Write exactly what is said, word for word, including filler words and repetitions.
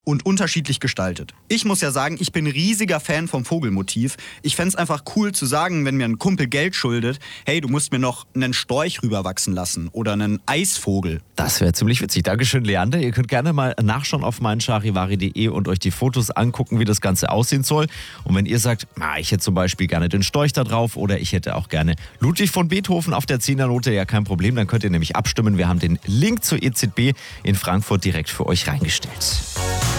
und unterschiedlich gestaltet. Ich muss ja sagen, ich bin riesiger Fan vom Vogelmotiv. Ich fänd's einfach cool zu sagen, wenn mir ein Kumpel Geld schuldet, hey, du musst mir noch einen Storch rüberwachsen lassen oder einen Eisvogel. Das wäre ziemlich witzig. Dankeschön, Leander. Ihr könnt gerne mal nachschauen auf meincharivari punkt de und euch die Fotos angucken, wie das Ganze aussehen soll. Und wenn ihr sagt, na, ich hätte zum Beispiel gerne den Storch da drauf oder ich hätte auch gerne Ludwig von Beethoven auf der Zehnernote, ja kein Problem, dann könnt ihr nämlich abstimmen. Wir haben den Link zur E Z B in Frankfurt direkt für euch reingestellt.